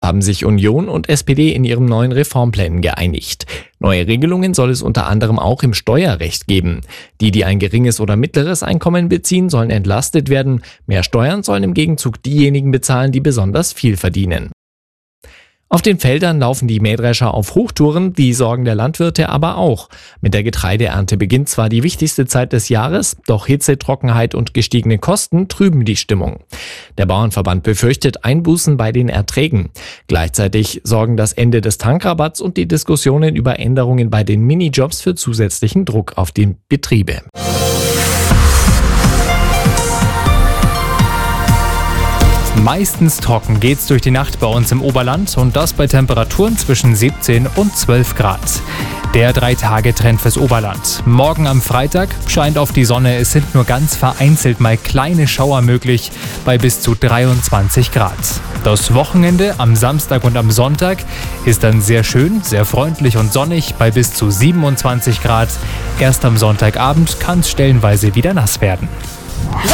haben sich Union und SPD in ihren neuen Reformplänen geeinigt. Neue Regelungen soll es unter anderem auch im Steuerrecht geben. Die ein geringes oder mittleres Einkommen beziehen, sollen entlastet werden. Mehr Steuern sollen im Gegenzug diejenigen bezahlen, die besonders viel verdienen. Auf den Feldern laufen die Mähdrescher auf Hochtouren, die Sorgen der Landwirte aber auch. Mit der Getreideernte beginnt zwar die wichtigste Zeit des Jahres, doch Hitze, Trockenheit und gestiegene Kosten trüben die Stimmung. Der Bauernverband befürchtet Einbußen bei den Erträgen. Gleichzeitig sorgen das Ende des Tankrabatts und die Diskussionen über Änderungen bei den Minijobs für zusätzlichen Druck auf die Betriebe. Meistens trocken geht's durch die Nacht bei uns im Oberland und das bei Temperaturen zwischen 17 und 12 Grad. Der 3-Tage-Trend fürs Oberland. Morgen am Freitag scheint auf die Sonne, es sind nur ganz vereinzelt mal kleine Schauer möglich bei bis zu 23 Grad. Das Wochenende am Samstag und am Sonntag ist dann sehr schön, sehr freundlich und sonnig bei bis zu 27 Grad. Erst am Sonntagabend kann es stellenweise wieder nass werden.